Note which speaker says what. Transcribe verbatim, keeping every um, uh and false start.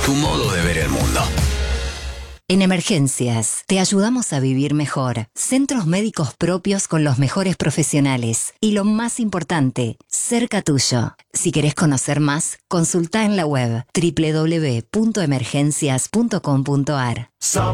Speaker 1: Tu modo de ver el mundo.
Speaker 2: En Emergencias, te ayudamos a vivir mejor. Centros médicos propios con los mejores profesionales. Y lo más importante, cerca tuyo. Si querés conocer más, consulta en la web doble u doble u doble u punto emergencias punto com punto a r.